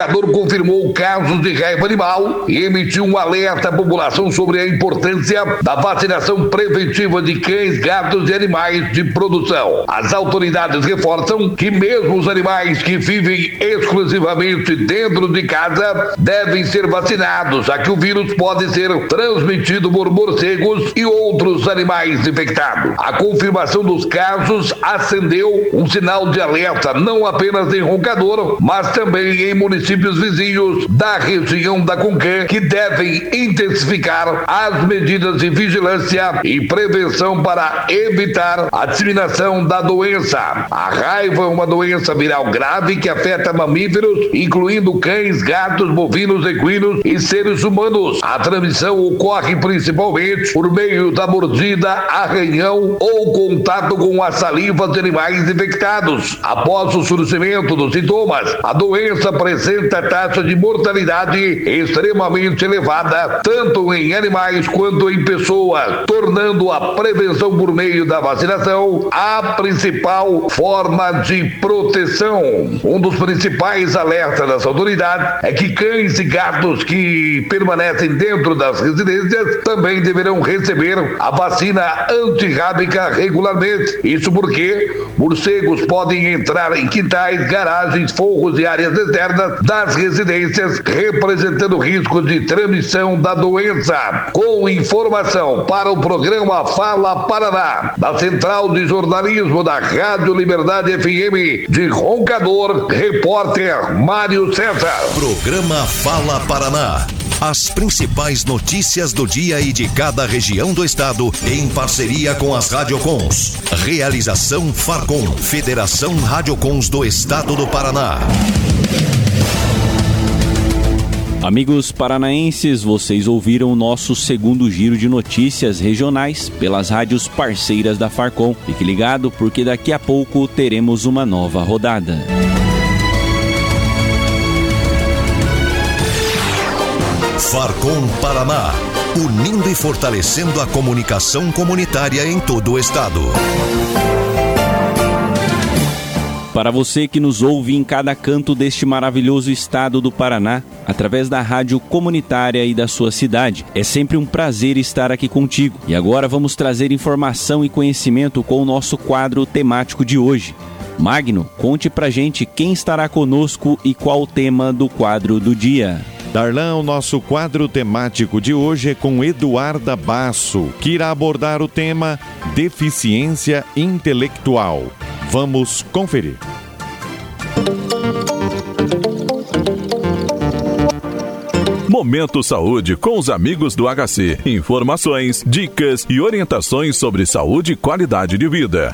Roncador confirmou casos de raiva animal e emitiu um alerta à população sobre a importância da vacinação preventiva de cães, gatos e animais de produção. As autoridades reforçam que mesmo os animais que vivem exclusivamente dentro de casa devem ser vacinados, já que o vírus pode ser transmitido por morcegos e outros animais infectados. A confirmação dos casos acendeu um sinal de alerta não apenas em Roncador, mas também em municípios vizinhos da região da Conqué, que devem intensificar as medidas de vigilância e prevenção para evitar a disseminação da doença. A raiva é uma doença viral grave que afeta mamíferos, incluindo cães, gatos, bovinos, equinos e seres humanos. A transmissão ocorre principalmente por meio da mordida, arranhão ou contato com a saliva de animais infectados. Após o surgimento dos sintomas, a doença apresenta taxa de mortalidade extremamente elevada, tanto em animais quanto em pessoas, tornando a prevenção por meio da vacinação a principal forma de proteção. Um dos principais alertas das autoridades é que cães e gatos que permanecem dentro das residências também deverão receber a vacina antirrábica regularmente. Isso porque morcegos podem entrar em quintais, garagens, forros e áreas externas das residências, representando risco de transmissão da doença. Com informação para o programa Fala Paraná, da Central de Jornalismo da Rádio Liberdade FM de Roncador, repórter Mário César. Programa Fala Paraná. As principais notícias do dia e de cada região do estado, em parceria com as Radiocons. Realização Farcom, Federação Radiocons do Estado do Paraná. Amigos paranaenses, vocês ouviram o nosso segundo giro de notícias regionais pelas rádios parceiras da Farcom. Fique ligado, porque daqui a pouco teremos uma nova rodada. Farcom Paraná, unindo e fortalecendo a comunicação comunitária em todo o estado. Para você que nos ouve em cada canto deste maravilhoso estado do Paraná, através da rádio comunitária e da sua cidade, é sempre um prazer estar aqui contigo. E agora vamos trazer informação e conhecimento com o nosso quadro temático de hoje. Magno, conte pra gente quem estará conosco e qual o tema do quadro do dia. Darlan, o nosso quadro temático de hoje é com Eduarda Basso, que irá abordar o tema deficiência intelectual. Vamos conferir. Momento Saúde com os amigos do HC. Informações, dicas e orientações sobre saúde e qualidade de vida.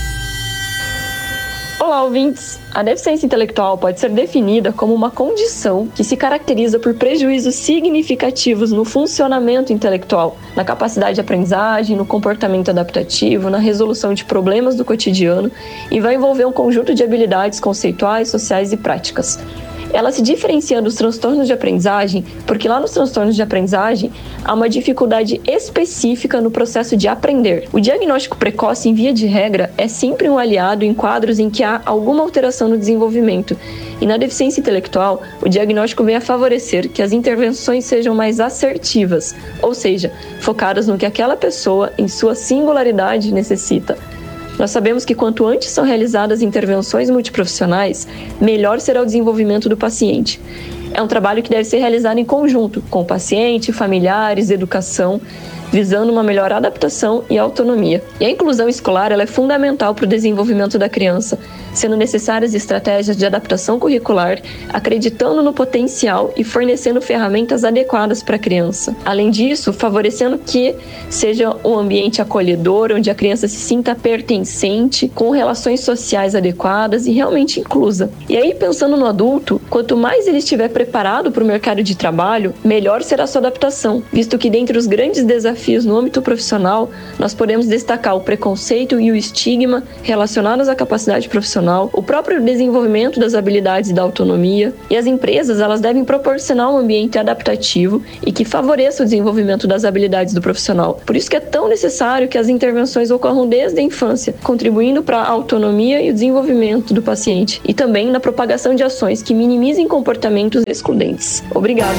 Olá, ouvintes! A deficiência intelectual pode ser definida como uma condição que se caracteriza por prejuízos significativos no funcionamento intelectual, na capacidade de aprendizagem, no comportamento adaptativo, na resolução de problemas do cotidiano e vai envolver um conjunto de habilidades conceituais, sociais e práticas. Ela se diferencia dos transtornos de aprendizagem porque lá nos transtornos de aprendizagem há uma dificuldade específica no processo de aprender. O diagnóstico precoce, em via de regra, é sempre um aliado em quadros em que há alguma alteração no desenvolvimento. E na deficiência intelectual, o diagnóstico vem a favorecer que as intervenções sejam mais assertivas, ou seja, focadas no que aquela pessoa, em sua singularidade, necessita. Nós sabemos que quanto antes são realizadas intervenções multiprofissionais, melhor será o desenvolvimento do paciente. É um trabalho que deve ser realizado em conjunto com o paciente, familiares, educação, visando uma melhor adaptação e autonomia. E a inclusão escolar ela é fundamental para o desenvolvimento da criança, sendo necessárias estratégias de adaptação curricular, acreditando no potencial e fornecendo ferramentas adequadas para a criança. Além disso, favorecendo que seja um ambiente acolhedor, onde a criança se sinta pertencente, com relações sociais adequadas e realmente inclusa. E aí, pensando no adulto, quanto mais ele estiver preparado para o mercado de trabalho, melhor será a sua adaptação, visto que dentre os grandes desafios desafios no âmbito profissional, nós podemos destacar o preconceito e o estigma relacionados à capacidade profissional, o próprio desenvolvimento das habilidades e da autonomia, e as empresas elas devem proporcionar um ambiente adaptativo e que favoreça o desenvolvimento das habilidades do profissional. Por isso que é tão necessário que as intervenções ocorram desde a infância, contribuindo para a autonomia e o desenvolvimento do paciente, e também na propagação de ações que minimizem comportamentos excludentes. Obrigada.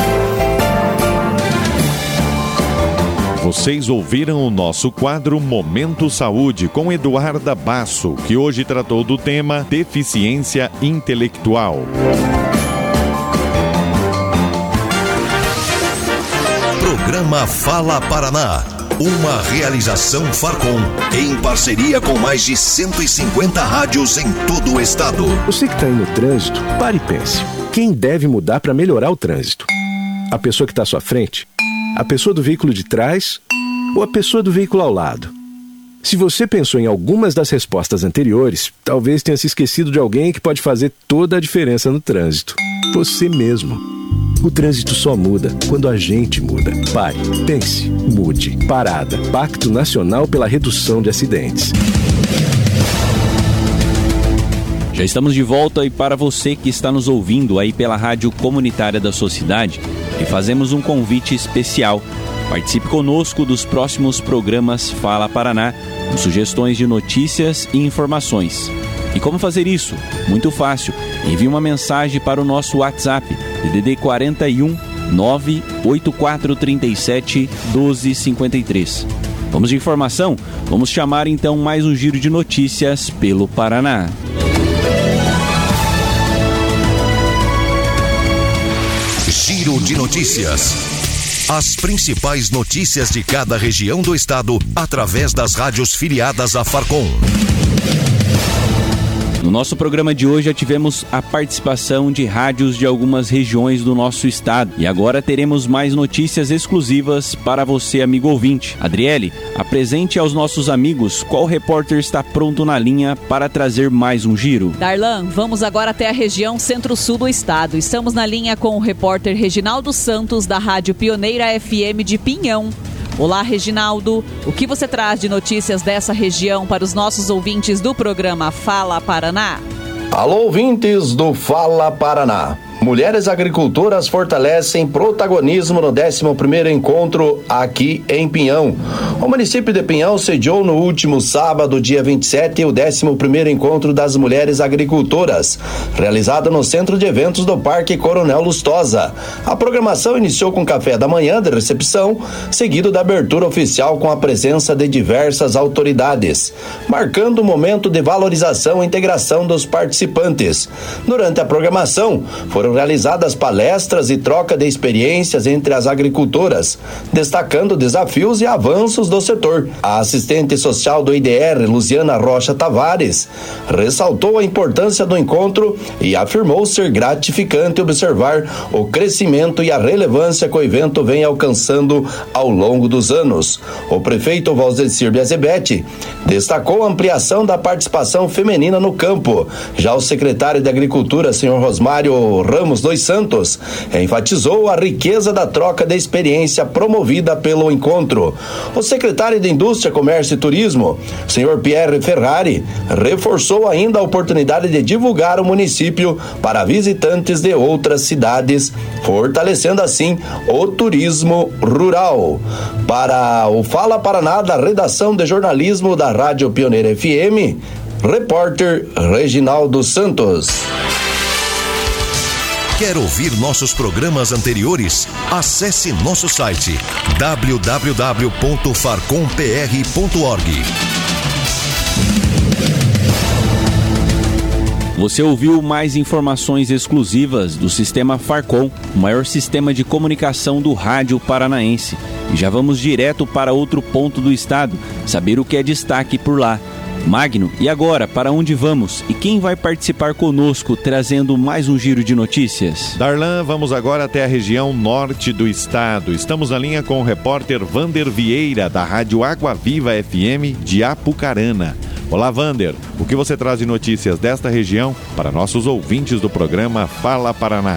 Vocês ouviram o nosso quadro Momento Saúde com Eduarda Basso, que hoje tratou do tema deficiência intelectual. Programa Fala Paraná. Uma realização Farcom, em parceria com mais de 150 rádios em todo o estado. Você que está aí no trânsito, pare e pense. Quem deve mudar para melhorar o trânsito? A pessoa que está à sua frente? A pessoa do veículo de trás? Ou a pessoa do veículo ao lado? Se você pensou em algumas das respostas anteriores, talvez tenha se esquecido de alguém que pode fazer toda a diferença no trânsito. Você mesmo. O trânsito só muda quando a gente muda. Pare, pense, mude. Parada. Pacto Nacional pela Redução de Acidentes. Já estamos de volta e para você que está nos ouvindo aí pela Rádio Comunitária da sua cidade, e fazemos um convite especial. Participe conosco dos próximos programas Fala Paraná, com sugestões de notícias e informações. E como fazer isso? Muito fácil. Envie uma mensagem para o nosso WhatsApp, DDD 41 98437 1253. Vamos de informação? Vamos chamar então mais um giro de notícias pelo Paraná. Giro de notícias. As principais notícias de cada região do estado através das rádios filiadas à Farcom. No nosso programa de hoje já tivemos a participação de rádios de algumas regiões do nosso estado. E agora teremos mais notícias exclusivas para você, amigo ouvinte. Adriele, apresente aos nossos amigos qual repórter está pronto na linha para trazer mais um giro. Darlan, vamos agora até a região centro-sul do estado. Estamos na linha com o repórter Reginaldo Santos, da Rádio Pioneira FM de Pinhão. Olá, Reginaldo. O que você traz de notícias dessa região para os nossos ouvintes do programa Fala Paraná? Alô, ouvintes do Fala Paraná. Mulheres agricultoras fortalecem protagonismo no 11º encontro aqui em Pinhão. O município de Pinhão sediou no último sábado, dia 27, o 11º encontro das mulheres agricultoras, realizado no centro de eventos do Parque Coronel Lustosa. A programação iniciou com café da manhã de recepção, seguido da abertura oficial com a presença de diversas autoridades, marcando o momento de valorização e integração dos participantes. Durante a programação, foram realizadas palestras e troca de experiências entre as agricultoras, destacando desafios e avanços do setor. A assistente social do IDR, Luciana Rocha Tavares, ressaltou a importância do encontro e afirmou ser gratificante observar o crescimento e a relevância que o evento vem alcançando ao longo dos anos. O prefeito Valdecir Biazebete destacou a ampliação da participação feminina no campo. Já o secretário de Agricultura, senhor Rosmário Ramos dos Santos, enfatizou a riqueza da troca de experiência promovida pelo encontro. O secretário de Indústria, Comércio e Turismo, senhor Pierre Ferrari, reforçou ainda a oportunidade de divulgar o município para visitantes de outras cidades, fortalecendo assim o turismo rural. Para o Fala Paraná, da redação de jornalismo da Rádio Pioneira FM, repórter Reginaldo Santos. Quer ouvir nossos programas anteriores? Acesse nosso site www.farcompr.org. Você ouviu mais informações exclusivas do Sistema Farcom, o maior sistema de comunicação do rádio paranaense. E já vamos direto para outro ponto do estado, saber o que é destaque por lá. Magno, e agora, para onde vamos? E quem vai participar conosco, trazendo mais um giro de notícias? Darlan, vamos agora até a região norte do estado. Estamos na linha com o repórter Vander Vieira, da Rádio Água Viva FM de Apucarana. Olá, Vander, o que você traz de notícias desta região para nossos ouvintes do programa Fala Paraná?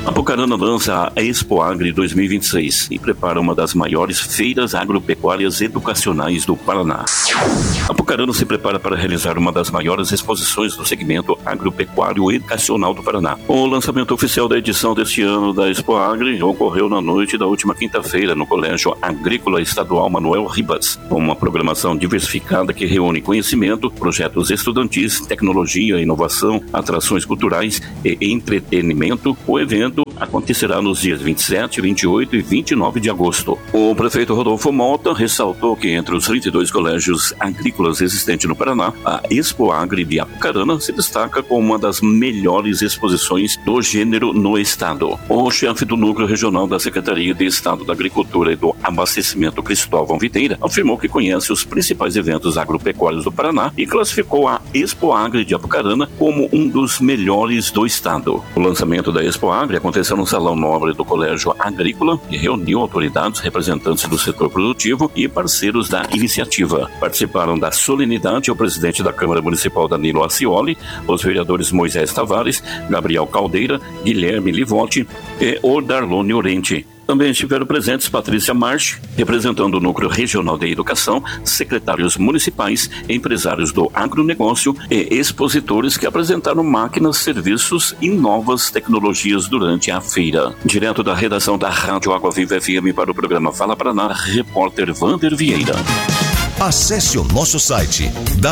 Apucarana lança a Expo Agri 2026 e prepara uma das maiores feiras agropecuárias educacionais do Paraná. Apucarana se prepara para realizar uma das maiores exposições do segmento agropecuário educacional do Paraná. O lançamento oficial da edição deste ano da Expo Agri ocorreu na noite da última quinta-feira no Colégio Agrícola Estadual Manuel Ribas, com uma programação diversificada que reúne conhecimento, projetos estudantis, tecnologia, inovação, atrações culturais e entretenimento. O evento acontecerá nos dias 27, 28 e 29 de agosto. O prefeito Rodolfo Malta ressaltou que entre os 32 colégios agrícolas existentes no Paraná, a Expo Agri de Apucarana se destaca como uma das melhores exposições do gênero no estado. O chefe do núcleo regional da Secretaria de Estado da Agricultura e do Abastecimento, Cristóvão Viteira, afirmou que conhece os principais eventos agropecuários do Paraná e classificou a Expo Agri de Apucarana como um dos melhores do estado. O lançamento da Expo Agri aconteceu no Salão Nobre do Colégio Agrícola, que reuniu autoridades, representantes do setor produtivo e parceiros da iniciativa. Participaram da solenidade o presidente da Câmara Municipal Danilo Ascioli, os vereadores Moisés Tavares, Gabriel Caldeira, Guilherme Livotti e Darlone Orente. Também estiveram presentes Patrícia March, representando o Núcleo Regional de Educação, secretários municipais, empresários do agronegócio e expositores que apresentaram máquinas, serviços e novas tecnologias durante a feira. Direto da redação da Rádio Água Viva FM para o programa Fala Paraná, repórter Vander Vieira. Acesse o nosso site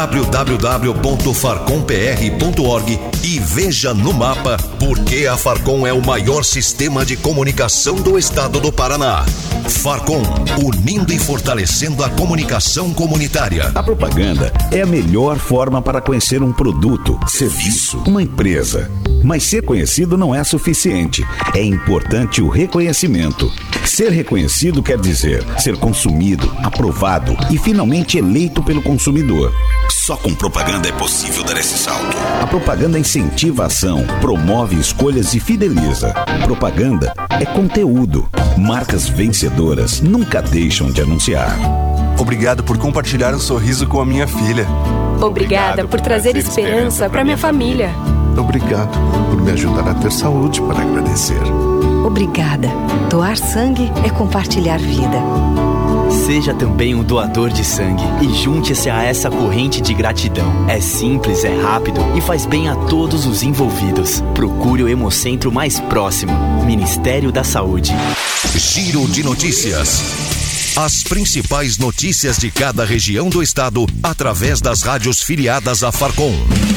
www.farcompr.org e veja no mapa por que a Farcom é o maior sistema de comunicação do estado do Paraná. Farcom, unindo e fortalecendo a comunicação comunitária. A propaganda é a melhor forma para conhecer um produto, serviço, uma empresa. Mas ser conhecido não é suficiente. É importante o reconhecimento. Ser reconhecido quer dizer ser consumido, aprovado e finalmente eleito pelo consumidor. Só com propaganda é possível dar esse salto. A propaganda incentiva a ação, promove escolhas e fideliza. Propaganda é conteúdo. Marcas vencedoras nunca deixam de anunciar. Obrigado por compartilhar um sorriso com a minha filha. Obrigada por trazer esperança para minha família. Obrigado por me ajudar a ter saúde para agradecer. Obrigada. Doar sangue é compartilhar vida. Seja também um doador de sangue e junte-se a essa corrente de gratidão. É simples, é rápido e faz bem a todos os envolvidos. Procure o Hemocentro mais próximo. Ministério da Saúde. Giro de notícias. As principais notícias de cada região do estado através das rádios filiadas à Farcom.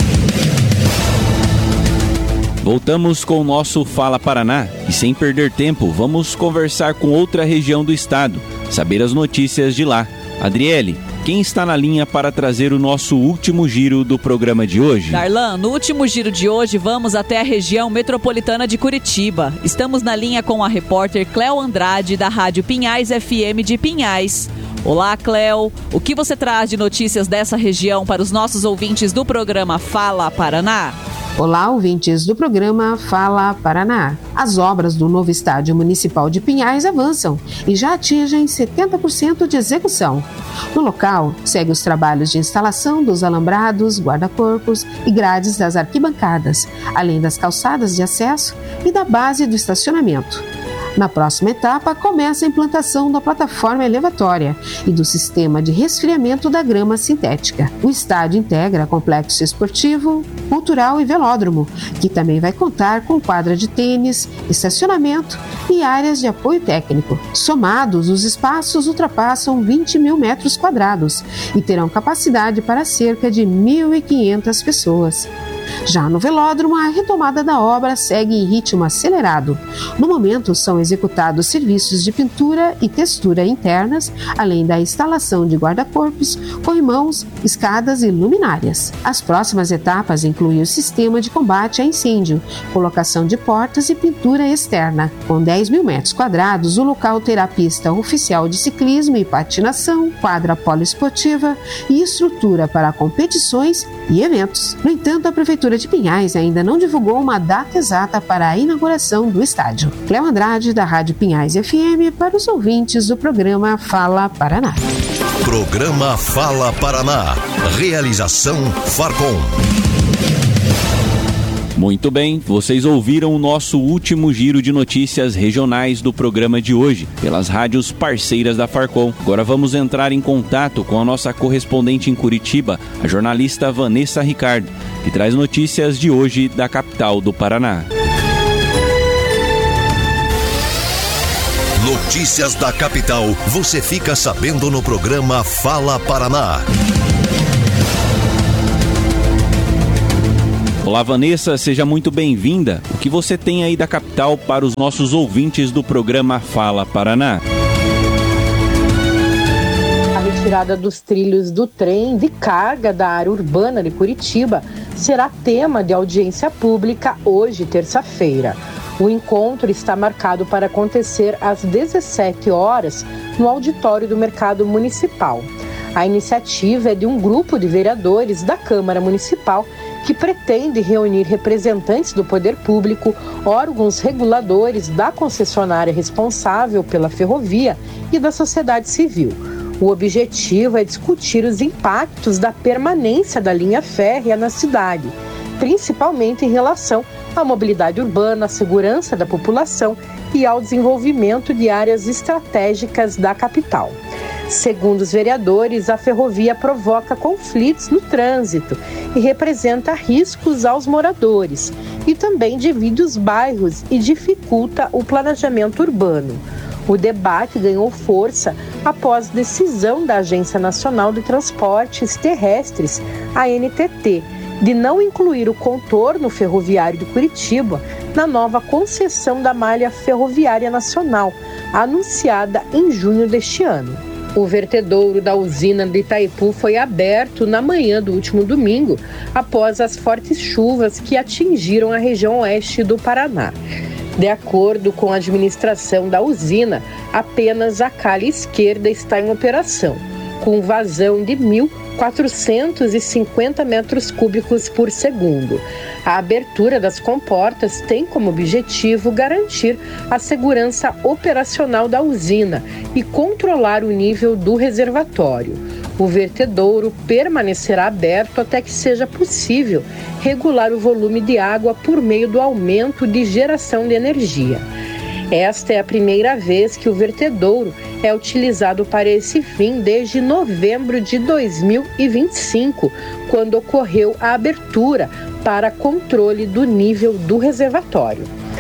Voltamos com o nosso Fala Paraná e sem perder tempo, vamos conversar com outra região do estado, saber as notícias de lá. Adriele, quem está na linha para trazer o nosso último giro do programa de hoje? Darlan, no último giro de hoje vamos até a região metropolitana de Curitiba. Estamos na linha com a repórter Cléo Andrade da Rádio Pinhais FM de Pinhais. Olá, Cléo. O que você traz de notícias dessa região para os nossos ouvintes do programa Fala Paraná? Olá, ouvintes do programa Fala Paraná. As obras do novo estádio municipal de Pinhais avançam e já atingem 70% de execução. No local, seguem os trabalhos de instalação dos alambrados, guarda-corpos e grades das arquibancadas, além das calçadas de acesso e da base do estacionamento. Na próxima etapa, começa a implantação da plataforma elevatória e do sistema de resfriamento da grama sintética. O estádio integra complexo esportivo, cultural e velódromo, que também vai contar com quadra de tênis, estacionamento e áreas de apoio técnico. Somados, os espaços ultrapassam 20 mil metros quadrados e terão capacidade para cerca de 1.500 pessoas. Já no velódromo, a retomada da obra segue em ritmo acelerado. No momento, são executados serviços de pintura e textura internas, além da instalação de guarda-corpos, corrimãos, escadas e luminárias. As próximas etapas incluem o sistema de combate a incêndio, colocação de portas e pintura externa. Com 10 mil metros quadrados, o local terá pista oficial de ciclismo e patinação, quadra poliesportiva e estrutura para competições e eventos. No entanto, a Prefeitura de Pinhais ainda não divulgou uma data exata para a inauguração do estádio. Cléo Andrade, da Rádio Pinhais FM, para os ouvintes do programa Fala Paraná. Programa Fala Paraná. Realização Farcom. Muito bem, vocês ouviram o nosso último giro de notícias regionais do programa de hoje, pelas rádios parceiras da Farcom. Agora vamos entrar em contato com a nossa correspondente em Curitiba, a jornalista Vanessa Ricardo, que traz notícias de hoje da capital do Paraná. Notícias da capital, você fica sabendo no programa Fala Paraná. Olá, Vanessa, seja muito bem-vinda. O que você tem aí da capital para os nossos ouvintes do programa Fala Paraná? A retirada dos trilhos do trem de carga da área urbana de Curitiba será tema de audiência pública hoje, terça-feira. O encontro está marcado para acontecer às 17 horas no auditório do Mercado Municipal. A iniciativa é de um grupo de vereadores da Câmara Municipal que pretende reunir representantes do poder público, órgãos reguladores da concessionária responsável pela ferrovia e da sociedade civil. O objetivo é discutir os impactos da permanência da linha férrea na cidade, principalmente em relação à mobilidade urbana, à segurança da população e ao desenvolvimento de áreas estratégicas da capital. Segundo os vereadores, a ferrovia provoca conflitos no trânsito e representa riscos aos moradores e também divide os bairros e dificulta o planejamento urbano. O debate ganhou força após decisão da Agência Nacional de Transportes Terrestres, a ANTT, de não incluir o contorno ferroviário de Curitiba na nova concessão da malha ferroviária nacional, anunciada em junho deste ano. O vertedouro da usina de Itaipu foi aberto na manhã do último domingo, após as fortes chuvas que atingiram a região oeste do Paraná. De acordo com a administração da usina, apenas a calha esquerda está em operação, com vazão de 1.450 metros cúbicos por segundo. A abertura das comportas tem como objetivo garantir a segurança operacional da usina e controlar o nível do reservatório. O vertedouro permanecerá aberto até que seja possível regular o volume de água por meio do aumento de geração de energia. Esta é a primeira vez que o vertedouro é utilizado para esse fim desde novembro de 2025, quando ocorreu a abertura para controle do nível do reservatório.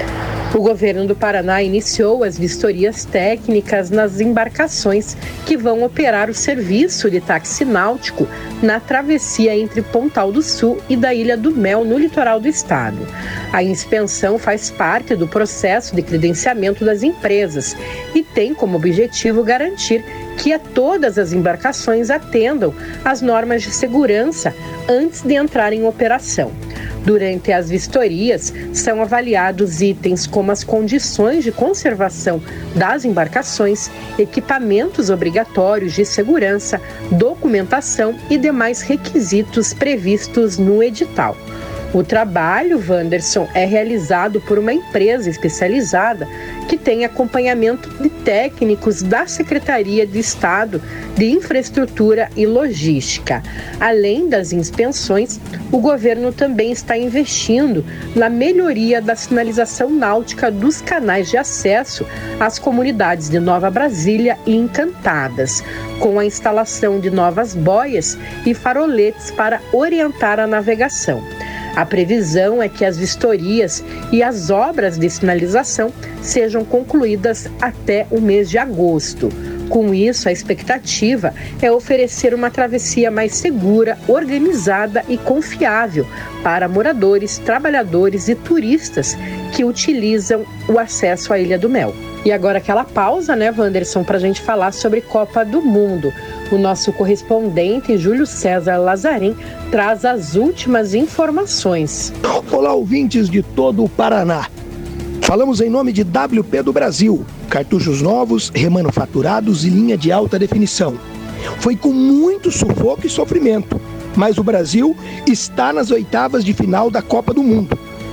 O governo do Paraná iniciou as vistorias técnicas nas embarcações que vão operar o serviço de táxi náutico na travessia entre Pontal do Sul e da Ilha do Mel, no litoral do estado. A inspeção faz parte do processo de credenciamento das empresas e tem como objetivo garantir que todas as embarcações atendam às normas de segurança antes de entrar em operação. Durante as vistorias, são avaliados itens como as condições de conservação das embarcações, equipamentos obrigatórios de segurança, documentação e demais requisitos previstos no edital. O trabalho, Wanderson, é realizado por uma empresa especializada que tem acompanhamento de técnicos da Secretaria de Estado de Infraestrutura e Logística. Além das inspeções, o governo também está investindo na melhoria da sinalização náutica dos canais de acesso às comunidades de Nova Brasília e Encantadas, com a instalação de novas boias e faroletes para orientar a navegação. A previsão é que as vistorias e as obras de sinalização sejam concluídas até o mês de agosto. Com isso, a expectativa é oferecer uma travessia mais segura, organizada e confiável para moradores, trabalhadores e turistas que utilizam o acesso à Ilha do Mel. E agora aquela pausa, né, Wanderson, para a gente falar sobre Copa do Mundo. O nosso correspondente, Júlio César Lazarim, traz as últimas informações. Olá, ouvintes de todo o Paraná. Falamos em nome de WP do Brasil, cartuchos novos, remanufaturados e linha de alta definição. Foi com muito sufoco e sofrimento, mas o Brasil está nas oitavas de final da Copa do Mundo.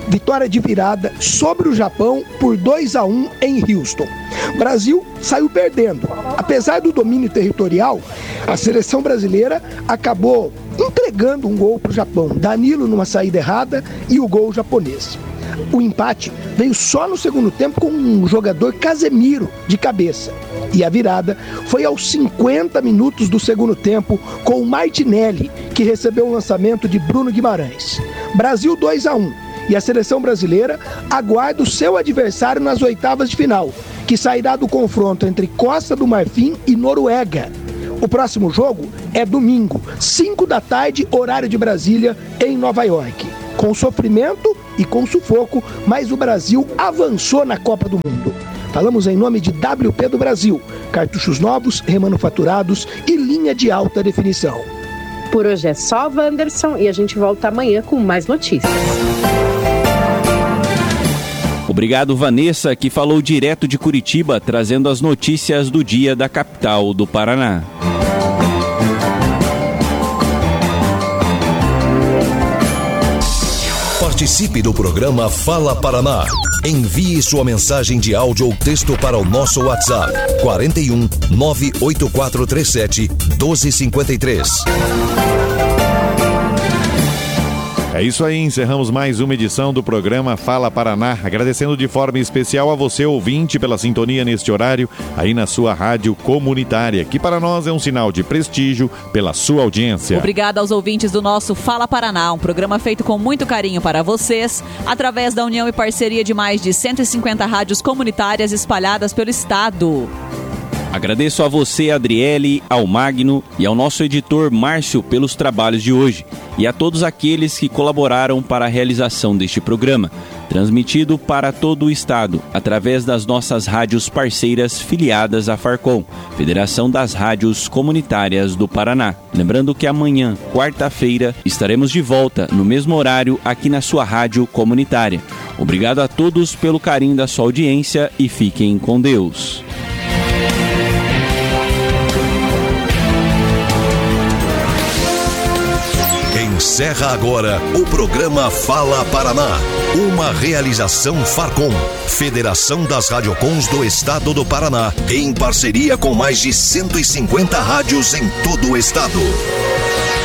vitória de virada sobre o Japão por 2-1 em Houston. Brasil saiu perdendo. Apesar do domínio territorial, a seleção brasileira acabou entregando um gol para o Japão. Danilo numa saída errada e o gol japonês. O empate veio só no segundo tempo com um jogador Casemiro de cabeça. E a virada foi aos 50 minutos do segundo tempo com o Martinelli, que recebeu o lançamento de Bruno Guimarães. Brasil 2-1. E a seleção brasileira aguarda o seu adversário nas oitavas de final, que sairá do confronto entre Costa do Marfim e Noruega. O próximo jogo é domingo, 5 da tarde, horário de Brasília, em Nova York. Com sofrimento e com sufoco, mas o Brasil avançou na Copa do Mundo. Falamos em nome de WP do Brasil, cartuchos novos, remanufaturados e linha de alta definição. Por hoje é só, Wanderson, e a gente volta amanhã com mais notícias. Obrigado, Vanessa, que falou direto de Curitiba, trazendo as notícias do dia da capital do Paraná. Participe do programa Fala Paraná. Envie sua mensagem de áudio ou texto para o nosso WhatsApp 41 98437 1253. É isso aí, encerramos mais uma edição do programa Fala Paraná, agradecendo de forma especial a você, ouvinte, pela sintonia neste horário, aí na sua rádio comunitária, que para nós é um sinal de prestígio pela sua audiência. Obrigada aos ouvintes do nosso Fala Paraná, um programa feito com muito carinho para vocês, através da união e parceria de mais de 150 rádios comunitárias espalhadas pelo estado. Agradeço a você, Adriele, ao Magno e ao nosso editor Márcio pelos trabalhos de hoje e a todos aqueles que colaboraram para a realização deste programa, transmitido para todo o estado através das nossas rádios parceiras filiadas à Farcom, Federação das Rádios Comunitárias do Paraná. Lembrando que amanhã, quarta-feira, estaremos de volta no mesmo horário aqui na sua rádio comunitária. Obrigado a todos pelo carinho da sua audiência e fiquem com Deus. Encerra agora o programa Fala Paraná, uma realização Farcom, Federação das Radiocons do Estado do Paraná, em parceria com mais de 150 rádios em todo o estado.